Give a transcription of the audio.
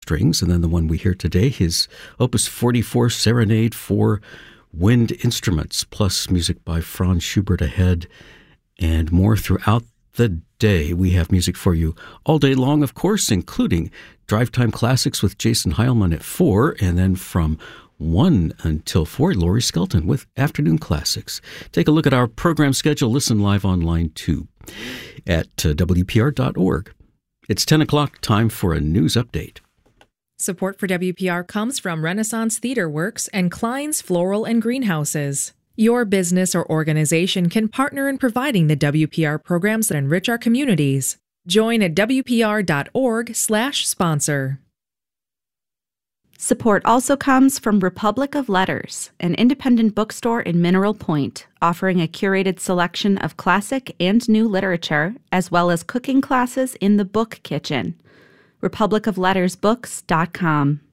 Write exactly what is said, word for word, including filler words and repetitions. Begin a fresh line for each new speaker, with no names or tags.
strings, and then the one we hear today, his Opus forty-four Serenade for Wind Instruments, plus music by Franz Schubert ahead, and more throughout the day. We have music for you all day long, of course, including Drive Time Classics with Jason Heilman at four, and then from one until four, Laurie Skelton with Afternoon Classics. Take a look at our program schedule. Listen live online, too, at uh, W P R dot org. It's ten o'clock, time for a news update.
Support for W P R comes from Renaissance Theater Works and Klein's Floral and Greenhouses. Your business or organization can partner in providing the W P R programs that enrich our communities. Join at W P R dot org slash sponsor.
Support also comes from Republic of Letters, an independent bookstore in Mineral Point, offering a curated selection of classic and new literature, as well as cooking classes in the book kitchen. republic of letters books dot com.